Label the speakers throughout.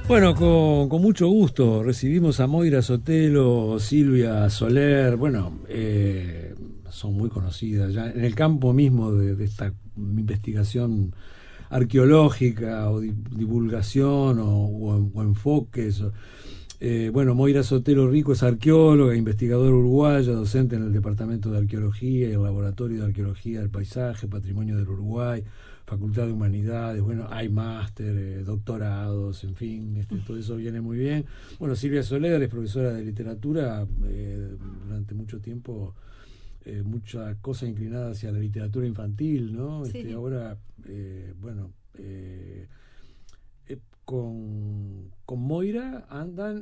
Speaker 1: Bueno, con mucho gusto recibimos a Moira Sotelo, Silvia Soler, bueno, son muy conocidas ya en el campo mismo de esta investigación arqueológica o divulgación o enfoques. Bueno, Moira Sotelo Rico es arqueóloga, investigadora uruguaya, docente en el Departamento de Arqueología y el Laboratorio de Arqueología del Paisaje, Patrimonio del Uruguay, Facultad de Humanidades, bueno, hay máster, doctorados, en fin, todo eso viene muy bien. Bueno, Silvia Soler es profesora de literatura, durante mucho tiempo, mucha cosa inclinada hacia la literatura infantil, ¿no?
Speaker 2: Sí.
Speaker 1: Ahora, bueno, con Moira andan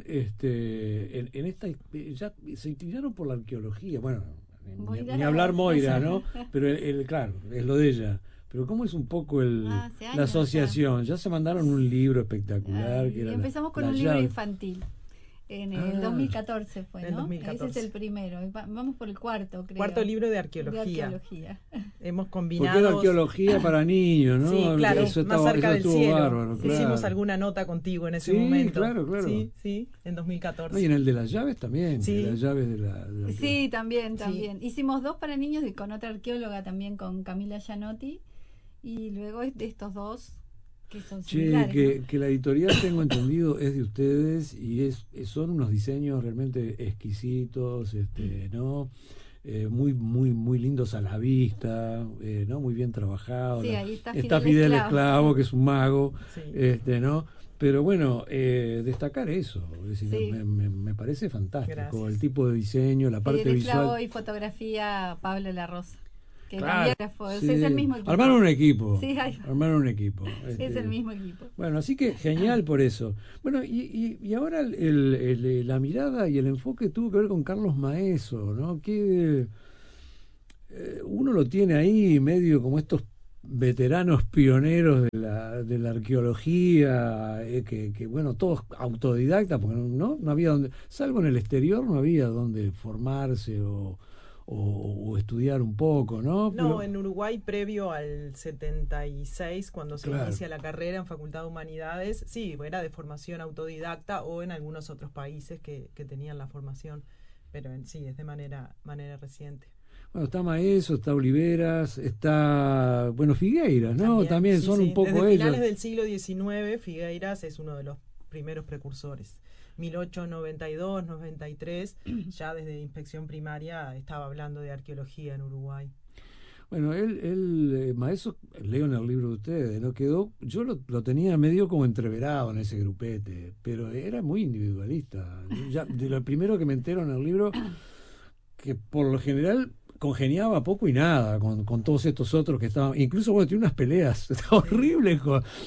Speaker 1: en esta, ya se inclinaron por la arqueología, bueno, ni hablar Moira, ¿no? Pero claro, es lo de ella. Pero ¿cómo es un poco
Speaker 2: Hace
Speaker 1: la
Speaker 2: años
Speaker 1: asociación? Ya se mandaron un libro espectacular que era
Speaker 2: empezamos con un libro infantil. En el 2014 fue, ¿no?
Speaker 3: 2014.
Speaker 2: Ese es el primero. Vamos por el cuarto, creo.
Speaker 3: Cuarto libro de arqueología. Hemos combinado.
Speaker 1: Porque era arqueología para niños, ¿no?
Speaker 3: Sí, claro,
Speaker 1: eso
Speaker 3: más cerca del cielo.
Speaker 1: Bárbaro, claro.
Speaker 3: Hicimos alguna nota contigo en ese momento.
Speaker 1: Claro.
Speaker 3: Sí, en 2014.
Speaker 1: No, y en el de las llaves también.
Speaker 3: Sí.
Speaker 1: De las llaves de la
Speaker 2: sí, también. Hicimos dos para niños y con otra arqueóloga también, con Camila Gianotti. Y luego de estos dos que son similares, ¿no?
Speaker 1: que la editorial, tengo entendido, es de ustedes y son unos diseños realmente exquisitos, ¿no? Muy lindos a la vista, ¿no? Muy bien trabajados.
Speaker 2: Sí, ahí está
Speaker 1: Fidel Esclavo, que es un mago,
Speaker 3: sí.
Speaker 1: ¿no? Pero bueno, destacar eso, es decir,
Speaker 2: sí.
Speaker 1: me parece fantástico.
Speaker 3: Gracias.
Speaker 1: El tipo de diseño, la parte
Speaker 2: Fidel
Speaker 1: visual.
Speaker 2: Esclavo y fotografía Pablo La Rosa. Que
Speaker 1: claro,
Speaker 2: sí. Es el mismo equipo.
Speaker 1: Armaron un equipo.
Speaker 2: Sí,
Speaker 1: armaron un equipo.
Speaker 2: Es el mismo equipo.
Speaker 1: Bueno, así que genial por eso. Bueno, y ahora la mirada y el enfoque tuvo que ver con Carlos Maeso, ¿no? Que uno lo tiene ahí medio como estos veteranos pioneros de la arqueología, que bueno, todos autodidactas, porque no había donde, salvo en el exterior, no había donde formarse o estudiar un poco, ¿no?
Speaker 3: No, en Uruguay, previo al 76, cuando se inicia la carrera en Facultad de Humanidades, sí, era de formación autodidacta, o en algunos otros países que tenían la formación, pero sí, es de manera reciente.
Speaker 1: Bueno, está Maeso, está Oliveras, está, bueno, Figueiras, ¿no? También
Speaker 3: sí,
Speaker 1: son un poco
Speaker 3: desde
Speaker 1: ellos.
Speaker 3: Finales del siglo XIX, Figueiras es uno de los primeros precursores. 1892, 93, ya desde inspección primaria estaba hablando de arqueología en Uruguay.
Speaker 1: Bueno, él Maeso, leo en el libro de ustedes, ¿no? Yo lo tenía medio como entreverado en ese grupete, pero era muy individualista. Ya, de lo primero que me entero en el libro, que por lo general congeniaba poco y nada con todos estos otros que estaban, incluso bueno, tiene unas peleas horribles,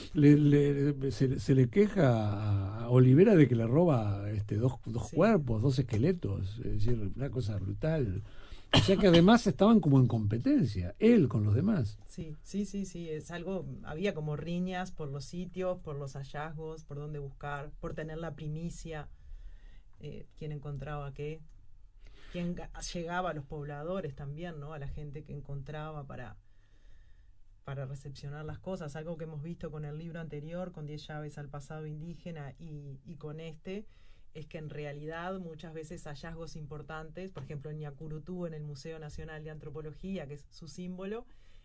Speaker 1: se le queja a Olivera de que le roba dos cuerpos, dos esqueletos, es decir, una cosa brutal. O sea que además estaban como en competencia, él con los demás.
Speaker 3: Sí, es algo, había como riñas por los sitios, por los hallazgos, por dónde buscar, por tener la primicia, quién encontraba qué. Quien llegaba a los pobladores también, ¿no? A la gente que encontraba para recepcionar las cosas, algo que hemos visto con el libro anterior, con 10 llaves al pasado indígena, y con es que en realidad muchas veces hallazgos importantes, por ejemplo en Ñacurutú, en el Museo Nacional de Antropología, que es su símbolo,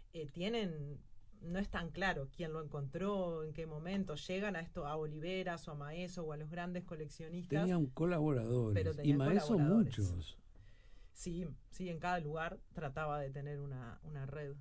Speaker 3: no es tan claro quién lo encontró, en qué momento, llegan a Oliveras o a Maeso o a los grandes coleccionistas.
Speaker 1: Tenían colaboradores, y Maeso muchos.
Speaker 3: Sí, en cada lugar trataba de tener una red.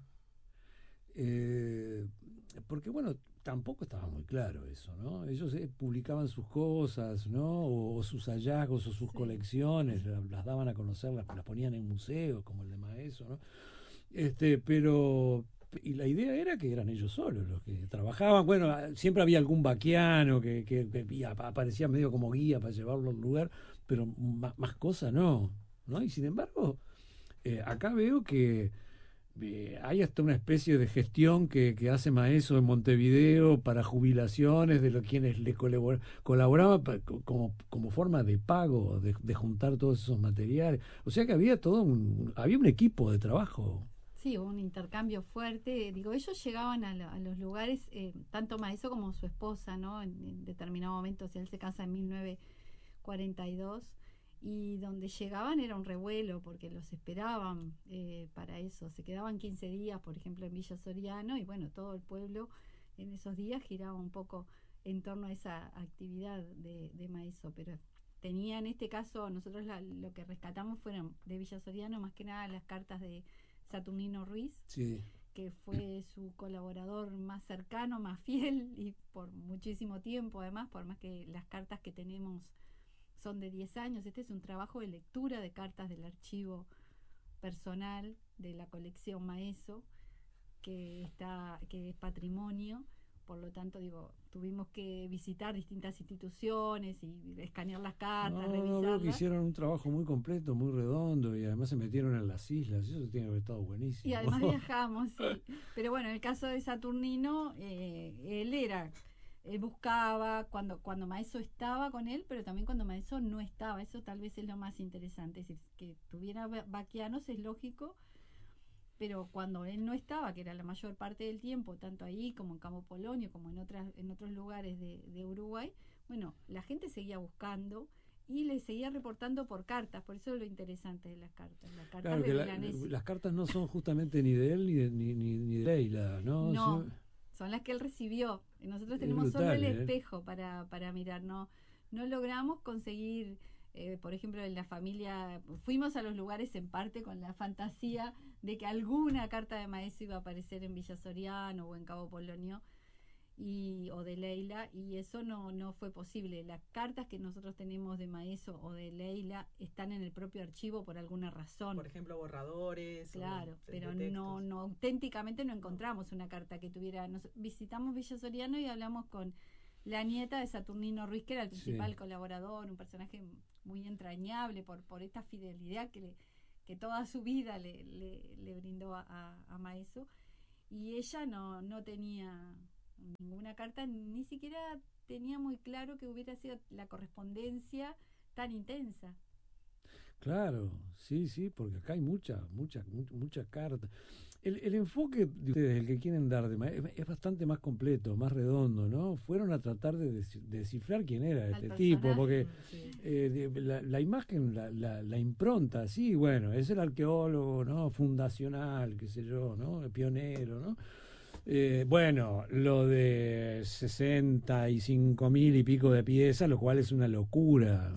Speaker 1: Porque bueno, tampoco estaba muy claro eso, ¿no? Ellos publicaban sus cosas, ¿no? O sus hallazgos o sus colecciones, las daban a conocer, las ponían en museos como el de Maeso, ¿no? Pero y la idea era que eran ellos solos los que trabajaban. Bueno, siempre había algún vaquiano que aparecía medio como guía para llevarlo al lugar, pero más cosas no. Y sin embargo, acá veo que hay hasta una especie de gestión que hace Maeso en Montevideo para jubilaciones de quienes le colaboraban como forma de pago, de juntar todos esos materiales. O sea que había había un equipo de trabajo.
Speaker 2: Sí, hubo un intercambio fuerte. Digo, ellos llegaban a los lugares, tanto Maeso como su esposa, ¿no? En determinado momento, o sea, él se casa en 1942, y donde llegaban era un revuelo porque los esperaban para eso. Se quedaban 15 días, por ejemplo, en Villa Soriano, y bueno, todo el pueblo en esos días giraba un poco en torno a esa actividad de Maeso, pero tenía en este caso, nosotros lo que rescatamos fueron de Villa Soriano, más que nada las cartas de Saturnino Ruiz,
Speaker 1: sí,
Speaker 2: que fue su colaborador más cercano, más fiel, y por muchísimo tiempo además, por más que las cartas que tenemos son de 10 años. Este es un trabajo de lectura de cartas del archivo personal de la colección Maeso, que es patrimonio. Por lo tanto, digo, tuvimos que visitar distintas instituciones y escanear las cartas, revisarlas.
Speaker 1: Veo que hicieron un trabajo muy completo, muy redondo, y además se metieron en las islas. Eso tiene que haber estado buenísimo.
Speaker 2: Y además viajamos, sí. Pero bueno, en el caso de Saturnino, él buscaba cuando Maeso estaba con él, pero también cuando Maeso no estaba. Eso tal vez es lo más interesante. Es decir, que tuviera vaquianos es lógico, pero cuando él no estaba, que era la mayor parte del tiempo, tanto ahí como en Campo Polonio, como en otros lugares de Uruguay, bueno, la gente seguía buscando y le seguía reportando por cartas. Por eso es lo interesante de las cartas. Las cartas
Speaker 1: Claro, que las cartas no son justamente ni de él ni de Leila, ¿no?
Speaker 2: No, son las que él recibió. Nosotros tenemos
Speaker 1: brutal,
Speaker 2: solo el espejo para mirar. No logramos conseguir, por ejemplo, en la familia, fuimos a los lugares en parte con la fantasía de que alguna carta de Maeso iba a aparecer en Villa Soriano o en Cabo Polonio, o de Leila, y eso no fue posible. Las cartas que nosotros tenemos de Maeso o de Leila están en el propio archivo por alguna razón.
Speaker 3: Por ejemplo, borradores.
Speaker 2: Claro, pero no auténticamente no encontramos una carta que tuviera. Visitamos Villa Soriano y hablamos con la nieta de Saturnino Ruiz, que era el principal colaborador, un personaje muy entrañable por esta fidelidad que toda su vida le brindó a Maeso, y ella no tenía ninguna carta, ni siquiera tenía muy claro que hubiera sido la correspondencia tan intensa.
Speaker 1: Claro, sí, porque acá hay mucha carta. El enfoque de ustedes, el que quieren dar es bastante más completo, más redondo, ¿no? Fueron a tratar de descifrar quién era este tipo, porque la imagen, la impronta, sí, bueno, es el arqueólogo, ¿no? Fundacional, qué sé yo, ¿no? El pionero, ¿no? Bueno, lo de 65.000 y pico de piezas, lo cual es una locura,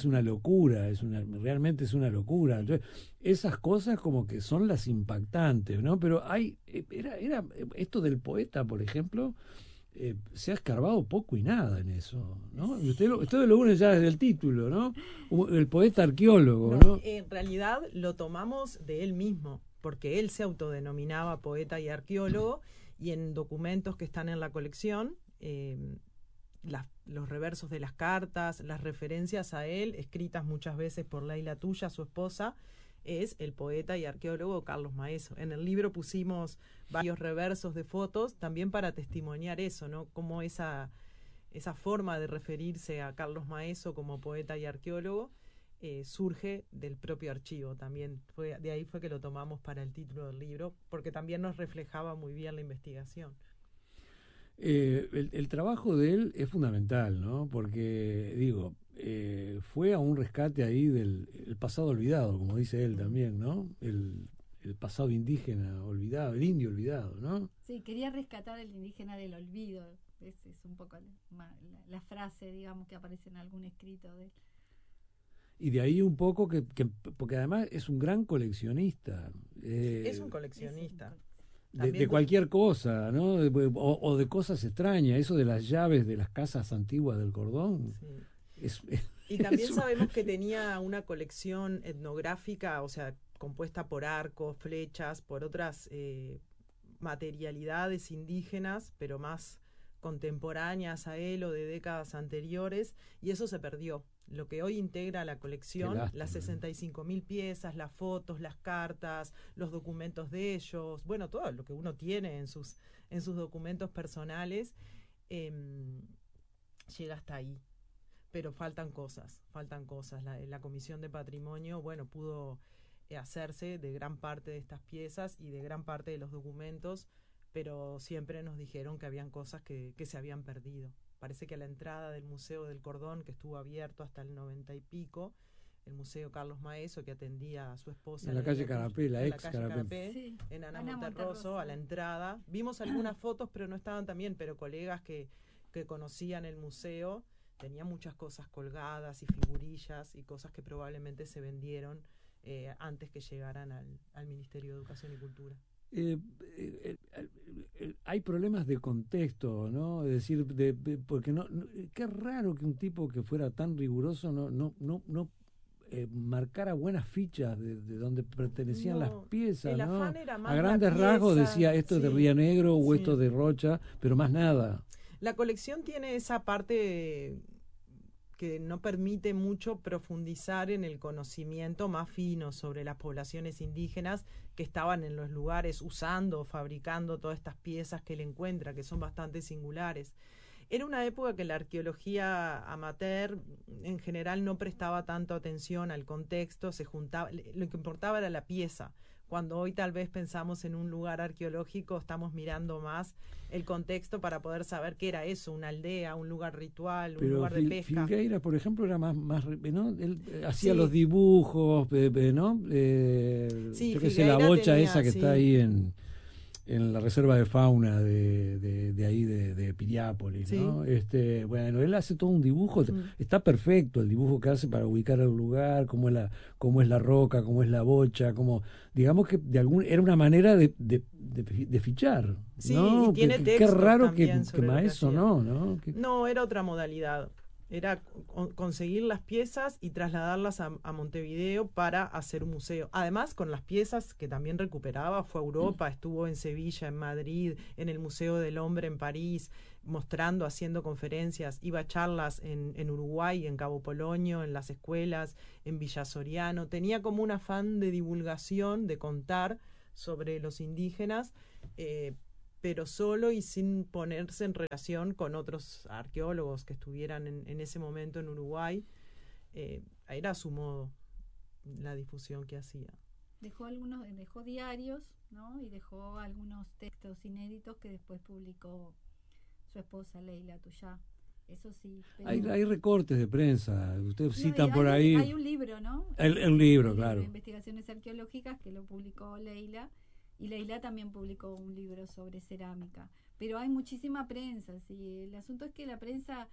Speaker 1: realmente es una locura. Entonces, esas cosas como que son las impactantes, ¿no? Pero era esto del poeta, por ejemplo, se ha escarbado poco y nada en eso, ¿no? Y usted lo une ya desde el título, ¿no? El poeta arqueólogo, ¿no?
Speaker 3: En realidad lo tomamos de él mismo, porque él se autodenominaba poeta y arqueólogo, y en documentos que están en la colección, los reversos de las cartas, las referencias a él, escritas muchas veces por Leila Tuya, su esposa, es el poeta y arqueólogo Carlos Maeso. En el libro pusimos varios reversos de fotos también para testimoniar eso, ¿no? Cómo esa forma de referirse a Carlos Maeso como poeta y arqueólogo surge del propio archivo también. De ahí fue que lo tomamos para el título del libro, porque también nos reflejaba muy bien la investigación.
Speaker 1: El trabajo de él es fundamental, ¿no? Porque, digo, fue a un rescate ahí del pasado olvidado, como dice él también, ¿no? El pasado indígena olvidado, el indio olvidado, ¿no?
Speaker 2: Sí, quería rescatar el indígena del olvido. Esa es un poco la frase, digamos, que aparece en algún escrito de él.
Speaker 1: Y de ahí un poco porque además es un gran coleccionista.
Speaker 3: Es un coleccionista.
Speaker 1: De cualquier cosa, ¿no? O de cosas extrañas. Eso de las llaves de las casas antiguas del Cordón.
Speaker 3: Sí. Y también sabemos que tenía una colección etnográfica, o sea, compuesta por arcos, flechas, por otras materialidades indígenas, pero más contemporáneas a él o de décadas anteriores, y eso se perdió. Lo que hoy integra la colección, las 65.000 piezas, las fotos, las cartas, los documentos de ellos, bueno, todo lo que uno tiene en sus documentos personales, llega hasta ahí. Pero faltan cosas. La Comisión de Patrimonio, bueno, pudo hacerse de gran parte de estas piezas y de gran parte de los documentos, pero siempre nos dijeron que habían cosas que se habían perdido. Parece que a la entrada del Museo del Cordón, que estuvo abierto hasta el 90 y pico, el Museo Carlos Maeso, que atendía a su esposa
Speaker 1: en la calle Carapé, la ex Carapé,
Speaker 3: sí, en Ana Monterroso, a la entrada. Vimos algunas fotos, pero no estaban tan bien, pero colegas que conocían el museo tenían muchas cosas colgadas y figurillas y cosas que probablemente se vendieron antes que llegaran al Ministerio de Educación y Cultura.
Speaker 1: Hay problemas de contexto, ¿no? Es decir, porque qué raro que un tipo que fuera tan riguroso no marcara buenas fichas de donde pertenecían las piezas,
Speaker 3: el
Speaker 1: ¿no?
Speaker 3: afán era más
Speaker 1: a grandes rasgos decía esto es de Río Negro o esto de Rocha, pero más nada.
Speaker 3: La colección tiene esa parte que no permite mucho profundizar en el conocimiento más fino sobre las poblaciones indígenas que estaban en los lugares usando, fabricando todas estas piezas que él encuentra, que son bastante singulares. Era una época que la arqueología amateur en general no prestaba tanto atención al contexto, se juntaba, lo que importaba era la pieza. Cuando hoy tal vez pensamos en un lugar arqueológico, estamos mirando más el contexto para poder saber qué era eso, una aldea, un lugar ritual, un lugar de pesca.
Speaker 1: Filgueira, por ejemplo, era más ¿no? Él hacía los dibujos, ¿no? Yo que sé, la bocha tenía, esa que está ahí en la reserva de fauna de ahí de Piriápolis, ¿no? Bueno, él hace todo un dibujo, está perfecto el dibujo que hace para ubicar el lugar, cómo es la roca, cómo es la bocha, digamos que era una manera de fichar,
Speaker 3: sí,
Speaker 1: ¿no?
Speaker 3: Y tiene qué
Speaker 1: raro que Maeso ¿no?
Speaker 3: No, era otra modalidad. Era conseguir las piezas y trasladarlas a Montevideo para hacer un museo. Además, con las piezas que también recuperaba, fue a Europa, estuvo en Sevilla, en Madrid, en el Museo del Hombre en París, mostrando, haciendo conferencias, iba a charlas en Uruguay, en Cabo Polonio, en las escuelas, en Villa Soriano. Tenía como un afán de divulgación, de contar sobre los indígenas, pero solo y sin ponerse en relación con otros arqueólogos que estuvieran en ese momento en Uruguay. Era a su modo la difusión que hacía.
Speaker 2: Dejó diarios, ¿no? Y dejó algunos textos inéditos que después publicó su esposa Leila Tuyá. Eso sí. Pero
Speaker 1: hay recortes de prensa, ustedes citan por ahí.
Speaker 2: Hay un libro, ¿no?
Speaker 1: El libro, claro.
Speaker 2: De investigaciones arqueológicas que lo publicó Leila. Y Leila también publicó un libro sobre cerámica. Pero hay muchísima prensa, ¿sí? El asunto es que la prensa,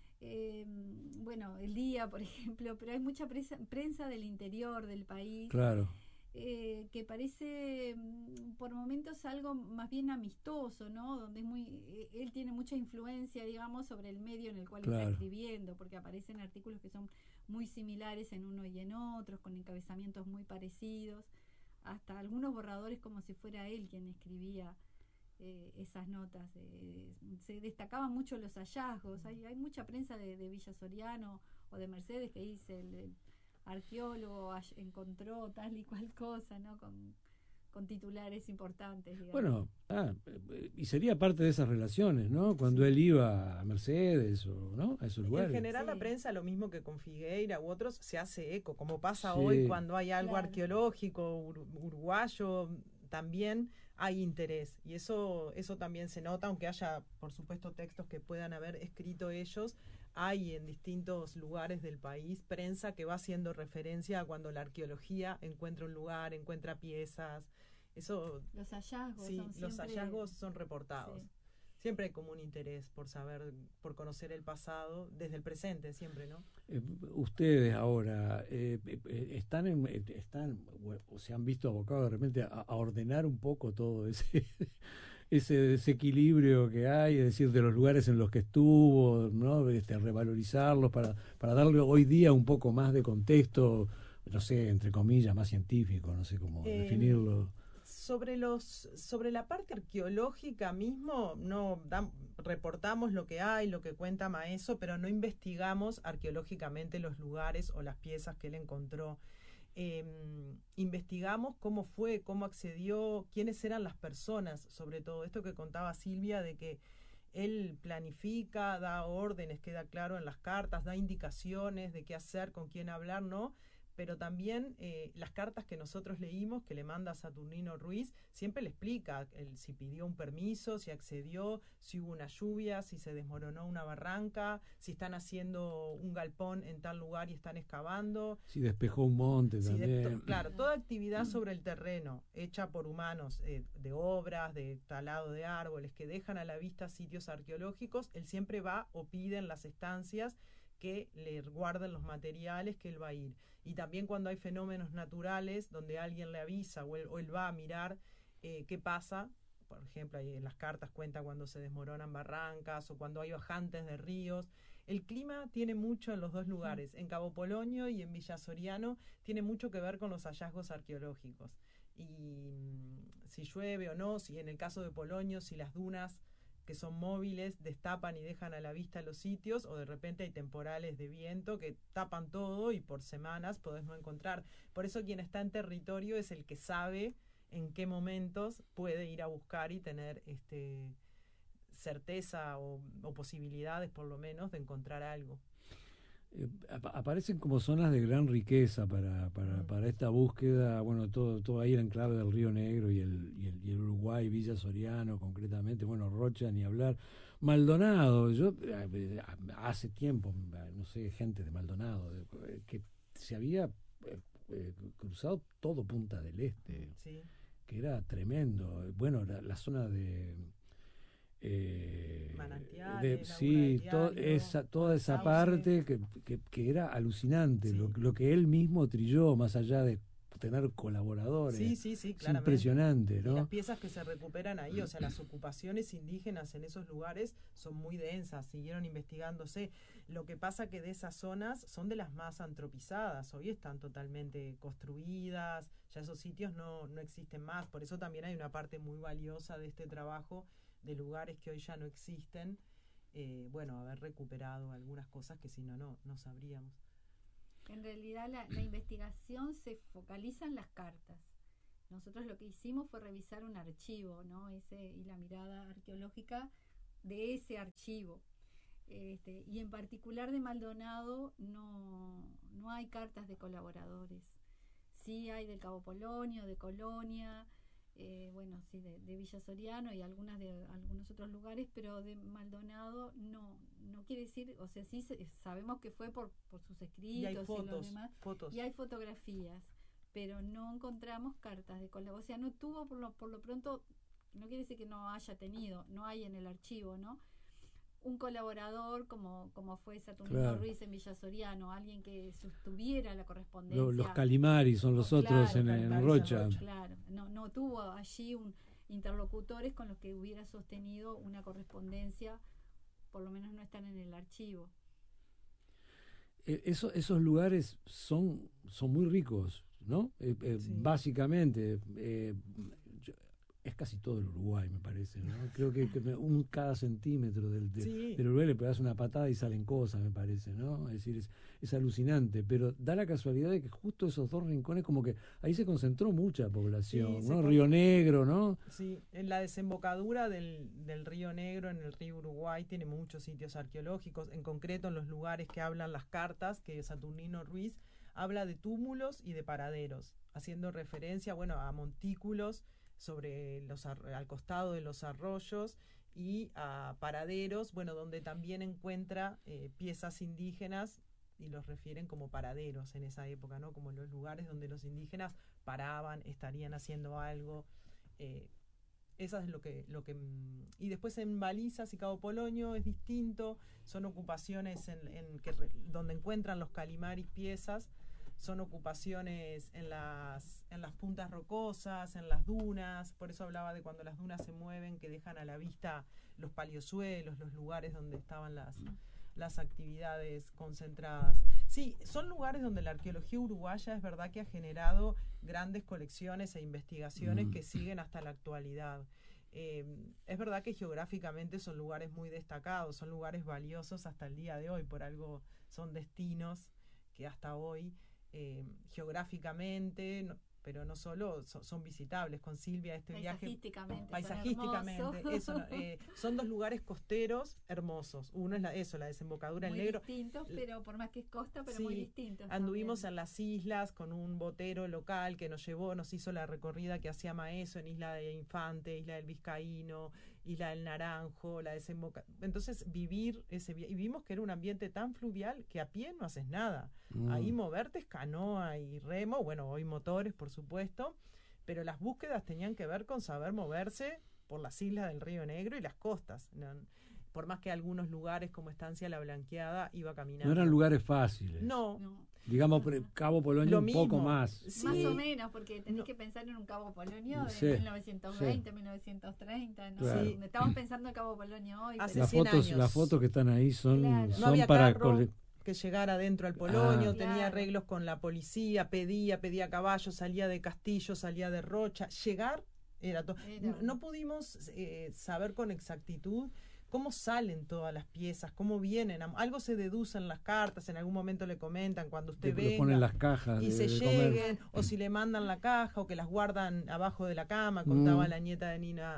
Speaker 2: El Día, por ejemplo, pero hay mucha prensa del interior del país.
Speaker 1: Claro.
Speaker 2: Que parece por momentos algo más bien amistoso, ¿no? Donde él tiene mucha influencia, digamos, sobre el medio en el cual está escribiendo, porque aparecen artículos que son muy similares en uno y en otros, con encabezamientos muy parecidos. Hasta algunos borradores como si fuera él quien escribía esas notas. Se destacaban mucho los hallazgos. Hay mucha prensa de Villa Soriano o de Mercedes que dice el arqueólogo encontró tal y cual cosa, ¿no? Con titulares importantes, digamos.
Speaker 1: Bueno, y sería parte de esas relaciones, ¿no? Cuando él iba a Mercedes o ¿no? A esos lugares.
Speaker 3: En general la prensa, lo mismo que con Figueira u otros, se hace eco, como pasa hoy cuando hay algo arqueológico, uruguayo, también hay interés. Y eso también se nota, aunque haya, por supuesto, textos que puedan haber escrito ellos. Hay en distintos lugares del país prensa que va haciendo referencia a cuando la arqueología encuentra un lugar, encuentra piezas. Eso,
Speaker 2: los hallazgos
Speaker 3: los hallazgos son reportados. Sí. Siempre hay como un interés por saber, por conocer el pasado desde el presente, siempre, ¿no?
Speaker 1: Ustedes ahora están o se han visto abocados de repente a ordenar un poco todo ese desequilibrio que hay, es decir, de los lugares en los que estuvo, ¿no? Revalorizarlos para darle hoy día un poco más de contexto, no sé, entre comillas, más científico, no sé cómo definirlo.
Speaker 3: Sobre la parte arqueológica mismo, reportamos lo que hay, lo que cuenta Maeso, pero no investigamos arqueológicamente los lugares o las piezas que él encontró. Investigamos cómo fue, cómo accedió, quiénes eran las personas, sobre todo esto que contaba Silvia, de que él planifica, da órdenes, queda claro en las cartas, da indicaciones de qué hacer, con quién hablar, ¿no? pero también las cartas que nosotros leímos, que le manda Saturnino Ruiz, siempre le explica si pidió un permiso, si accedió, si hubo una lluvia, si se desmoronó una barranca, si están haciendo un galpón en tal lugar y están excavando.
Speaker 1: Si despejó un monte también.
Speaker 3: Claro, toda actividad sobre el terreno hecha por humanos, de obras, de talado de árboles, que dejan a la vista sitios arqueológicos, él siempre va o pide en las estancias que le guarden los materiales que él va a ir. Y también cuando hay fenómenos naturales donde alguien le avisa o él va a mirar qué pasa. Por ejemplo, ahí en las cartas cuenta cuando se desmoronan barrancas o cuando hay bajantes de ríos. El clima tiene mucho en los dos lugares, en Cabo Polonio y en Villa Soriano, tiene mucho que ver con los hallazgos arqueológicos. Y si llueve o no, si en el caso de Polonio, si las dunas que son móviles destapan y dejan a la vista los sitios, o de repente hay temporales de viento que tapan todo y por semanas podés no encontrar. Por eso quien está en territorio es el que sabe en qué momentos puede ir a buscar y tener certeza o posibilidades por lo menos de encontrar algo.
Speaker 1: Aparecen como zonas de gran riqueza para esta búsqueda, bueno, todo ahí el enclave del Río Negro y el Uruguay, Villa Soriano concretamente, bueno, Rocha ni hablar, Maldonado, yo hace tiempo, no sé, gente de Maldonado, que se había cruzado todo Punta del Este,
Speaker 3: sí,
Speaker 1: que era tremendo, bueno, la zona de...
Speaker 3: manantiales,
Speaker 1: sí, toda esa parte que era alucinante,
Speaker 3: sí.
Speaker 1: lo que él mismo trilló, más allá de tener colaboradores.
Speaker 3: Sí,
Speaker 1: es
Speaker 3: claramente.
Speaker 1: Impresionante, ¿no?
Speaker 3: Y las piezas que se recuperan ahí, o sea, las ocupaciones indígenas en esos lugares son muy densas, siguieron investigándose. Lo que pasa que de esas zonas son de las más antropizadas, hoy están totalmente construidas, ya esos sitios no existen más, por eso también hay una parte muy valiosa de este trabajo de lugares que hoy ya no existen, haber recuperado algunas cosas que si no sabríamos.
Speaker 2: En realidad la investigación se focaliza en las cartas. Nosotros lo que hicimos fue revisar un archivo, ¿no? Y la mirada arqueológica de ese archivo. Y en particular de Maldonado no hay cartas de colaboradores. Sí hay del Cabo Polonio, de Colonia, de Villa Soriano y algunas de algunos otros lugares, pero de Maldonado no quiere decir, o sea, sí sabemos que fue por sus escritos
Speaker 3: y hay fotos,
Speaker 2: los demás, y hay fotografías, pero no encontramos cartas de colaboración, o sea, no tuvo por lo pronto, no quiere decir que no haya tenido, no hay en el archivo, ¿no? Un colaborador como fue Saturnino Ruiz en Villa Soriano, alguien que sostuviera la correspondencia.
Speaker 1: Los Calimari son los otros en Rocha.
Speaker 2: Claro, no tuvo allí interlocutores con los que hubiera sostenido una correspondencia, por lo menos no están en el archivo.
Speaker 1: Esos lugares son muy ricos, ¿no?
Speaker 3: Sí.
Speaker 1: Básicamente, es casi todo el Uruguay, me parece, ¿no? Creo que cada centímetro del Uruguay le pegas una patada y salen cosas, me parece, ¿no? Es decir, es alucinante, pero da la casualidad de que justo esos dos rincones, como que ahí se concentró mucha población, ¿no? Río Negro, ¿no?
Speaker 3: Sí, en la desembocadura del Río Negro, en el río Uruguay, tiene muchos sitios arqueológicos, en concreto en los lugares que hablan las cartas, que Saturnino Ruiz habla de túmulos y de paraderos, haciendo referencia, a montículos al costado de los arroyos y a paraderos, donde también encuentra piezas indígenas y los refieren como paraderos en esa época, ¿no? Como los lugares donde los indígenas paraban, estarían haciendo algo. Esa es lo que y después en Balizas y Cabo Polonio es distinto, son ocupaciones donde encuentran los calimaris piezas. Son ocupaciones en las puntas rocosas, en las dunas, por eso hablaba de cuando las dunas se mueven, que dejan a la vista los paliozuelos, los lugares donde estaban las actividades concentradas. Sí, son lugares donde la arqueología uruguaya es verdad que ha generado grandes colecciones e investigaciones que siguen hasta la actualidad. Es verdad que geográficamente son lugares muy destacados, son lugares valiosos hasta el día de hoy, por algo son destinos que hasta hoy geográficamente, pero no solo son visitables. Con Silvia este viaje
Speaker 2: Paisajísticamente
Speaker 3: eso, son 2 lugares costeros hermosos. Uno es la desembocadura
Speaker 2: muy
Speaker 3: del Negro.
Speaker 2: Distintos, pero por más que es costa, pero muy distintos.
Speaker 3: Anduvimos
Speaker 2: también.
Speaker 3: en las islas con un botero local que nos hizo la recorrida que hacía Maeso en Isla de Infante, Isla del Vizcaíno, Isla del Naranjo, la desembocadura. Entonces vivir ese viaje, y vimos que era un ambiente tan fluvial que a pie no haces nada. Ahí moverte es canoa y remo, bueno, hoy motores por supuesto, pero las búsquedas tenían que ver con saber moverse por las islas del Río Negro y las costas. Por más que algunos lugares como Estancia La Blanqueada iba caminando.
Speaker 1: No eran lugares fáciles.
Speaker 3: No.
Speaker 1: Digamos, Cabo Polonio un poco más.
Speaker 2: Sí. Más o menos, porque tenés que pensar en un Cabo Polonio de 1920, 1930. ¿no?
Speaker 1: Claro.
Speaker 2: Estamos pensando en Cabo Polonio hoy.
Speaker 3: Hace
Speaker 1: Las
Speaker 3: 100 años.
Speaker 1: Las fotos que están ahí son,
Speaker 3: no había
Speaker 1: para...
Speaker 3: que llegara adentro al Polonio, tenía arreglos con la policía, pedía caballos, salía de Castillo, salía de Rocha. Llegar era todo. No pudimos saber con exactitud cómo salen todas las piezas, cómo vienen. Algo se deduce en las cartas, en algún momento le comentan cuando usted venga.
Speaker 1: Ponen las cajas
Speaker 3: y se lleguen, o si le mandan la caja, o que las guardan abajo de la cama, contaba la nieta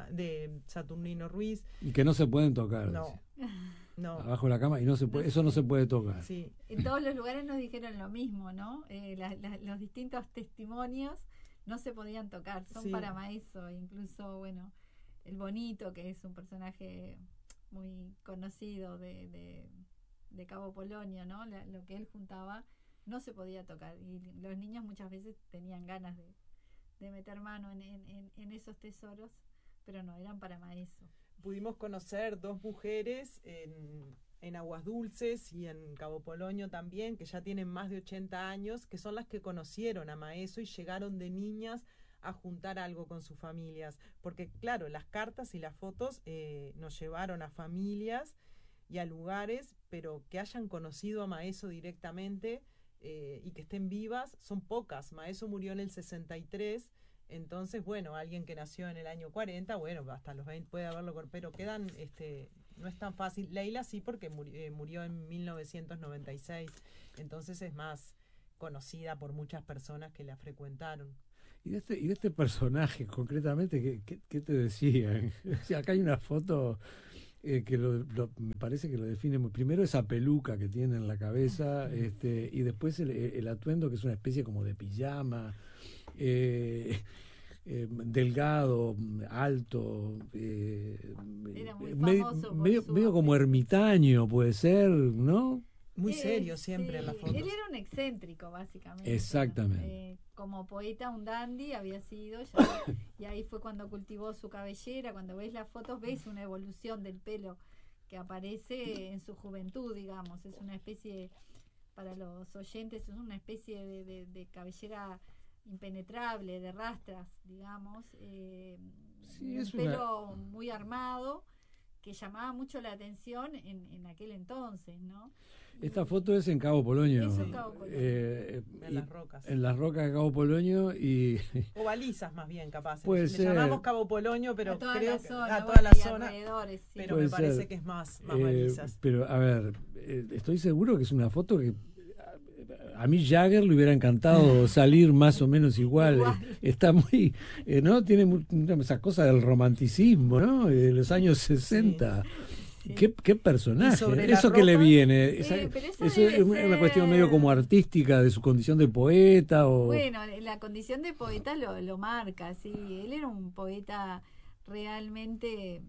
Speaker 3: de Saturnino Ruiz.
Speaker 1: Y que no se pueden tocar.
Speaker 3: No.
Speaker 1: Abajo de la cama, y no se puede, eso no se puede tocar.
Speaker 3: Sí.
Speaker 2: En todos los lugares nos dijeron lo mismo, ¿no? Los distintos testimonios no se podían tocar, son para Maeso. Incluso, bueno, el Bonito, que es un personaje muy conocido de Cabo Polonio, ¿no? Lo que él juntaba no se podía tocar, y los niños muchas veces tenían ganas de meter mano en esos tesoros, pero no, eran para Maeso.
Speaker 3: Pudimos conocer 2 mujeres en Aguas Dulces y en Cabo Polonio también, que ya tienen más de 80 años, que son las que conocieron a Maeso y llegaron de niñas a juntar algo con sus familias. Porque, claro, las cartas y las fotos nos llevaron a familias y a lugares, pero que hayan conocido a Maeso directamente y que estén vivas, son pocas. Maeso murió en el 63. Entonces, bueno, alguien que nació en el año 40, bueno, hasta los 20 puede haberlo, pero quedan, no es tan fácil. Leila sí, porque murió en 1996, entonces es más conocida por muchas personas que la frecuentaron.
Speaker 1: Y de este personaje, concretamente, ¿qué te decían? Acá hay una foto que me parece que lo define muy. Primero esa peluca que tiene en la cabeza, y después el atuendo, que es una especie como de pijama. Delgado, alto,
Speaker 2: era muy famoso
Speaker 1: medio como ermitaño, puede ser, ¿no?
Speaker 3: Muy serio siempre en las fotos.
Speaker 2: Él era un excéntrico, básicamente.
Speaker 1: Exactamente.
Speaker 2: Como poeta, un dandy había sido, y ahí fue cuando cultivó su cabellera. Cuando ves las fotos ves una evolución del pelo que aparece en su juventud, digamos. Es una especie, para los oyentes, es una especie de cabellera impenetrable, de rastras, digamos, un pelo muy armado, que llamaba mucho la atención en aquel entonces, ¿no?
Speaker 1: Esta foto es en Cabo Polonio.
Speaker 2: Eso en Cabo Polonio.
Speaker 3: En las rocas.
Speaker 1: En las rocas de Cabo Polonio y...
Speaker 3: O balizas más bien, capaz.
Speaker 1: Puede ser.
Speaker 3: Le llamamos Cabo Polonio, pero
Speaker 2: a toda
Speaker 3: creo
Speaker 2: la zona,
Speaker 3: a toda la zona.
Speaker 2: Sí.
Speaker 3: Pero
Speaker 1: puede
Speaker 3: me parece
Speaker 1: ser.
Speaker 3: Que es más balizas.
Speaker 1: Pero, a ver, estoy seguro que es una foto que... A mí Jagger le hubiera encantado salir más o menos igual. Está muy, ¿no? Tiene esa cosa del romanticismo, ¿no? De los años 60. Sí. ¿Qué personaje? ¿Eso que le viene? ¿Eso es una cuestión medio como artística de su condición de poeta? O...
Speaker 2: Bueno, la condición de poeta lo marca, sí. Él era un poeta realmente...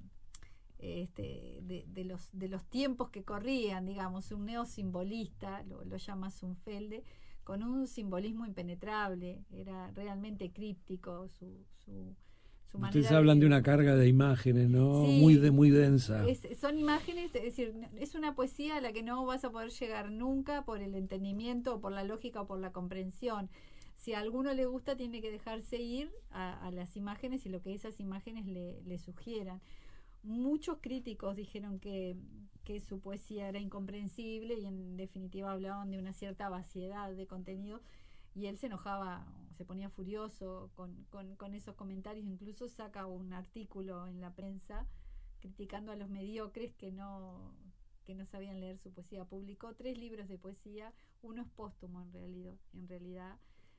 Speaker 2: de los tiempos que corrían, digamos, un neosimbolista, lo llama Zunfelde, con un simbolismo impenetrable, era realmente críptico su manera.
Speaker 1: Ustedes hablan de una carga de imágenes, ¿no?
Speaker 2: Sí,
Speaker 1: muy densa.
Speaker 2: Son imágenes, es decir, es una poesía a la que no vas a poder llegar nunca por el entendimiento, o por la lógica, o por la comprensión. Si a alguno le gusta, tiene que dejarse ir a las imágenes y lo que esas imágenes le sugieran. Muchos críticos dijeron que su poesía era incomprensible y en definitiva hablaban de una cierta vaciedad de contenido, y él se enojaba, se ponía furioso con esos comentarios. Incluso saca un artículo en la prensa criticando a los mediocres que no sabían leer su poesía. Publicó 3 libros de poesía, uno es póstumo en realidad,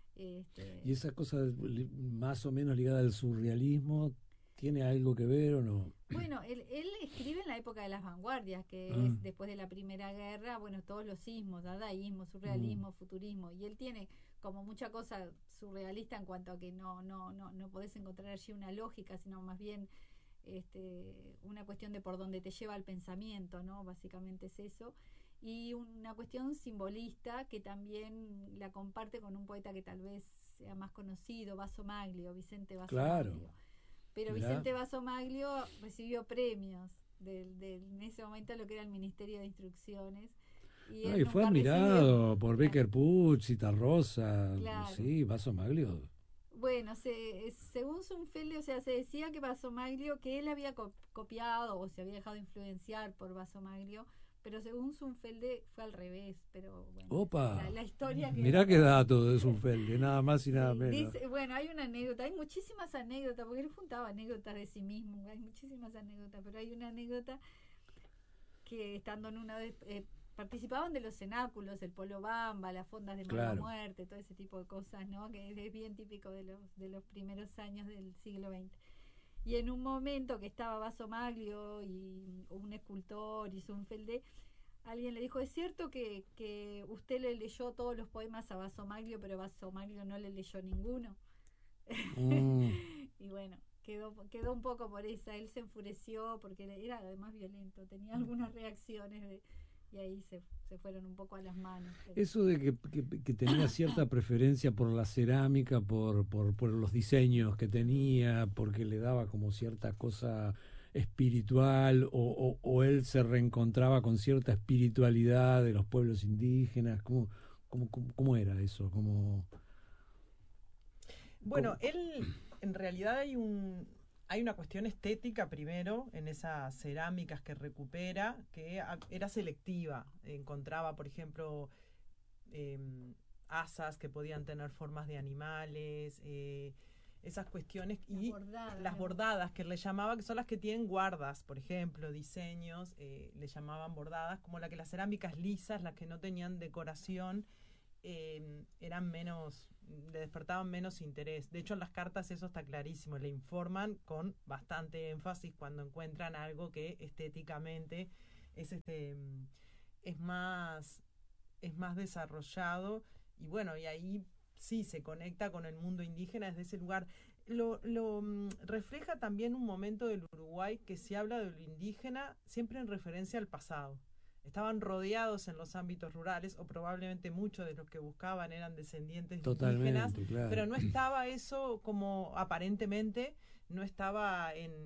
Speaker 1: ¿Y esa cosa más o menos ligada al surrealismo tiene algo que ver o no?
Speaker 2: Bueno, él escribe en la época de las vanguardias, que es después de la Primera Guerra, bueno, todos los sismos, dadaísmo, surrealismo, futurismo, y él tiene como mucha cosa surrealista en cuanto a que no podés encontrar allí una lógica, sino más bien una cuestión de por dónde te lleva el pensamiento, ¿no? Básicamente es eso. Y una cuestión simbolista que también la comparte con un poeta que tal vez sea más conocido, Bassomaglio, Vicente Bassomaglio.
Speaker 1: Claro.
Speaker 2: Pero
Speaker 1: Mirá.
Speaker 2: Vicente Bassomaglio recibió premios en ese momento lo que era el Ministerio de Instrucciones. Y él
Speaker 1: Y fue
Speaker 2: nunca
Speaker 1: admirado
Speaker 2: recibió,
Speaker 1: por
Speaker 2: claro,
Speaker 1: Becker Puig, Citarrosa,
Speaker 2: claro.
Speaker 1: sí, Bassomaglio.
Speaker 2: Bueno, según Zunfelde, o sea, se decía que Bassomaglio, que él había copiado o se había dejado influenciar por Bassomaglio, pero según Zunfelde fue al revés, pero bueno,
Speaker 1: Opa,
Speaker 2: la historia que...
Speaker 1: mirá qué dato de Zunfelde, nada más y nada
Speaker 2: Sí,
Speaker 1: menos.
Speaker 2: bueno, hay una anécdota, hay muchísimas anécdotas, porque él juntaba anécdotas de sí mismo, hay muchísimas anécdotas, pero hay una anécdota que estando en una de... participaban de los cenáculos, el polo bamba, las fondas de mala
Speaker 1: Claro.
Speaker 2: muerte, todo ese tipo de cosas, ¿no? Que es bien típico de los primeros años del siglo XX. Y en un momento que estaba Bassomaglio y un escultor y Zunfelde, alguien le dijo, ¿es cierto que usted le leyó todos los poemas a Bassomaglio, pero Bassomaglio no le leyó ninguno?
Speaker 1: Mm.
Speaker 2: Y bueno, quedó un poco por esa. Él se enfureció porque era además violento, tenía algunas reacciones y ahí se fueron un poco a las manos. Pero...
Speaker 1: Eso de que tenía cierta preferencia por la cerámica, por los diseños que tenía, porque le daba como cierta cosa espiritual, o él se reencontraba con cierta espiritualidad de los pueblos indígenas. ¿Cómo era eso?
Speaker 3: Bueno, él, en realidad hay una cuestión estética primero en esas cerámicas que recupera, que era selectiva. Encontraba, por ejemplo, asas que podían tener formas de animales, esas cuestiones, y las bordadas que le llamaba, que son las que tienen guardas, por ejemplo, diseños, le llamaban bordadas, como la que las cerámicas lisas, las que no tenían decoración, eran menos, le despertaban menos interés. De hecho, en las cartas eso está clarísimo, le informan con bastante énfasis cuando encuentran algo que estéticamente es es más desarrollado, y bueno, y ahí sí se conecta con el mundo indígena desde ese lugar. Lo refleja también un momento del Uruguay que se habla de lo indígena siempre en referencia al pasado. Estaban rodeados en los ámbitos rurales, o probablemente muchos de los que buscaban eran descendientes de indígenas,
Speaker 1: Claro.
Speaker 3: pero no estaba eso como aparentemente, no estaba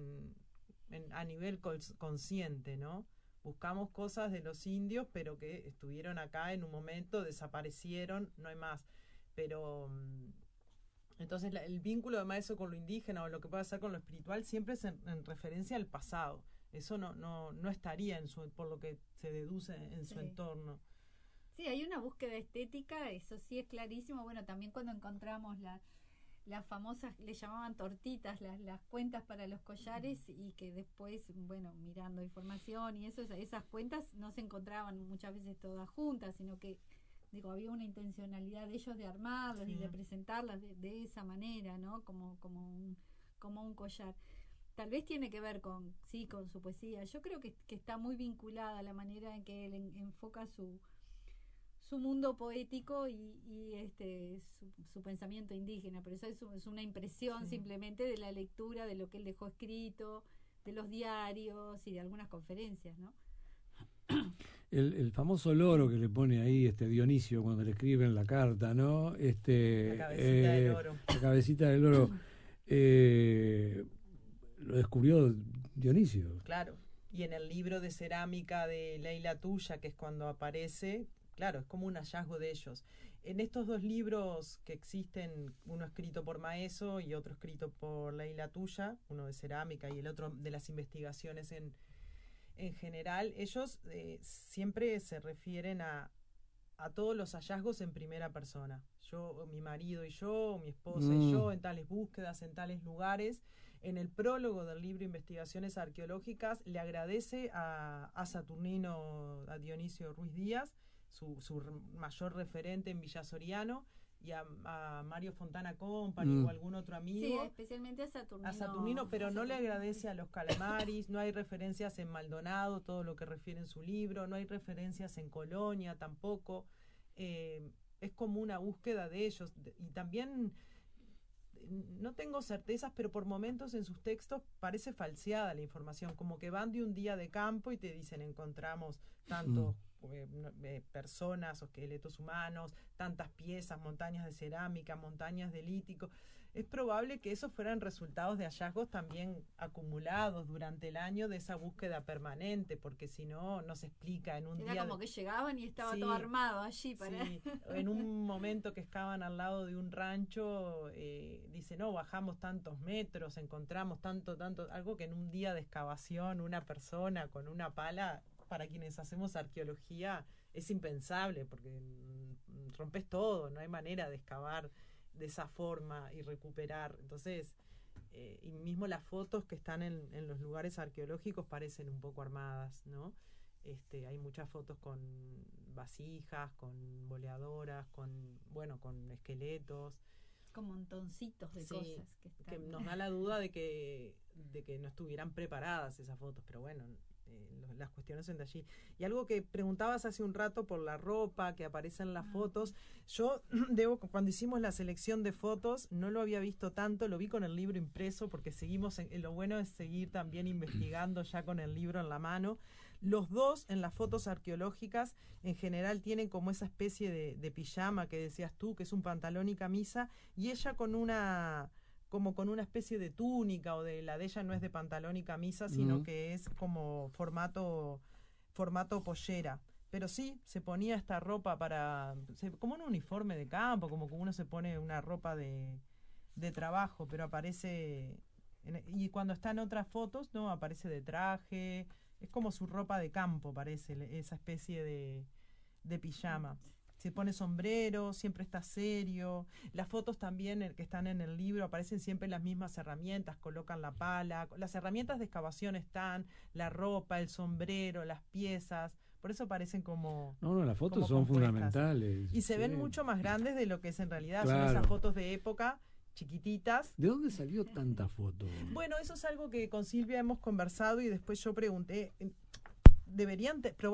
Speaker 3: a nivel consciente, ¿no? Buscamos cosas de los indios, pero que estuvieron acá en un momento, desaparecieron, no hay más. Pero entonces el vínculo de Maeso con lo indígena o lo que puede hacer con lo espiritual siempre es en referencia al pasado. Eso no estaría por lo que se deduce en su entorno.
Speaker 2: Sí, hay una búsqueda estética, eso sí es clarísimo. Bueno, también cuando encontramos las famosas, le llamaban tortitas, las cuentas para los collares, y que después, bueno, mirando información y eso, esas cuentas no se encontraban muchas veces todas juntas, sino que, digo, había una intencionalidad de ellos de armarlas y de presentarlas de esa manera, ¿no? Como un collar. Tal vez tiene que ver con su poesía. Yo creo que está muy vinculada a la manera en que él enfoca su mundo poético y su pensamiento indígena, pero eso es una impresión simplemente de la lectura de lo que él dejó escrito, de los diarios y de algunas conferencias, ¿no?
Speaker 1: El famoso loro que le pone ahí Dionisio cuando le escriben la carta, ¿no?
Speaker 3: La cabecita del loro.
Speaker 1: La cabecita del loro. Lo descubrió Dionisio.
Speaker 3: Claro. Y en el libro de cerámica de Leila Tuya, que es cuando aparece, claro, es como un hallazgo de ellos. En estos dos libros que existen, uno escrito por Maeso y otro escrito por Leila Tuya, uno de cerámica y el otro de las investigaciones en general, ellos siempre se refieren a todos los hallazgos en primera persona. Yo, mi marido y yo, mi esposa y yo, en tales búsquedas, en tales lugares. En el prólogo del libro Investigaciones Arqueológicas le agradece a Saturnino, a Dionisio Ruiz Díaz, su mayor referente en Villa Soriano, y a Mario Fontana Company o algún otro amigo.
Speaker 2: Sí, especialmente a Saturnino.
Speaker 3: A Saturnino, pero no le agradece a los Calamaris, no hay referencias en Maldonado, todo lo que refiere en su libro, no hay referencias en Colonia tampoco. Es como una búsqueda de ellos. Y también, no tengo certezas, pero por momentos en sus textos parece falseada la información, como que van de un día de campo y te dicen encontramos tantos personas o esqueletos humanos, tantas piezas, montañas de cerámica, montañas de lítico. Es probable que esos fueran resultados de hallazgos también acumulados durante el año de esa búsqueda permanente, porque si no, no se explica en un día.
Speaker 2: Era como que llegaban y estaba todo armado allí para.
Speaker 3: Sí. En un momento que estaban al lado de un rancho, dice, no, bajamos tantos metros, encontramos tanto, algo que en un día de excavación, una persona con una pala, para quienes hacemos arqueología, es impensable, porque rompes todo, no hay manera de excavar de esa forma y recuperar. Entonces, y mismo las fotos que están en los lugares arqueológicos parecen un poco armadas, ¿no? Hay muchas fotos con vasijas, con boleadoras, con esqueletos,
Speaker 2: con montoncitos de cosas
Speaker 3: que nos da la duda de que no estuvieran preparadas esas fotos, pero bueno, las cuestiones son de allí. Y algo que preguntabas hace un rato por la ropa que aparece en las fotos, yo cuando hicimos la selección de fotos no lo había visto tanto, lo vi con el libro impreso, porque seguimos, lo bueno es seguir también investigando ya con el libro en la mano. Los dos en las fotos arqueológicas en general tienen como esa especie de pijama que decías tú, que es un pantalón y camisa, y ella con una especie de túnica, o la de ella no es de pantalón y camisa, sino que es como formato pollera. Pero sí, se ponía esta ropa como un uniforme de campo, como que uno se pone una ropa de trabajo, pero aparece, y cuando está en otras fotos, no, aparece de traje, es como su ropa de campo, parece, esa especie de pijama. Se pone sombrero, siempre está serio. Las fotos también que están en el libro aparecen siempre las mismas herramientas, colocan la pala, las herramientas de excavación están, la ropa, el sombrero, las piezas, por eso parecen como...
Speaker 1: No, las fotos son fundamentales.
Speaker 3: Y se ven mucho más grandes de lo que es en realidad,
Speaker 1: claro.
Speaker 3: Son esas fotos de época, chiquititas.
Speaker 1: ¿De dónde salió tanta foto?
Speaker 3: Bueno, eso es algo que con Silvia hemos conversado y después yo pregunté, deberían